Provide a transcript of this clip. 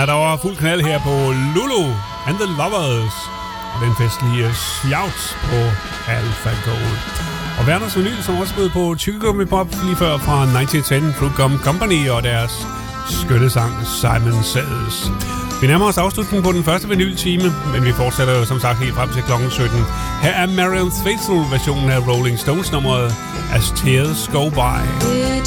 Ja, der var fuld knald her på Lulu and the Lovers. Og den festlige Shout på Alpha Gold. Og Werners vinyl, som også blev på Tykkegummi Pop lige før fra 1910, Fruit Gum Company og deres skønne sang Simon Says. Vi nærmer os afslutningen på den første vinyltime, men vi fortsætter jo som sagt helt frem til klokken 17. Her er Marianne Faithfull versionen af Rolling Stones nummeret As Tears Go By.